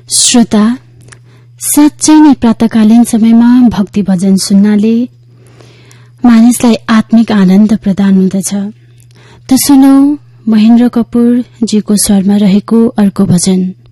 श्रोता, साँच्चै नै प्रातकालीन समयमा भक्ति भजन सुन्नाले मानिसलाई आत्मिक आनन्द प्रदान हुँदछ। त सुनौ महेन्द्र कपूर जीको स्वरमा रहेको अर्को भजन।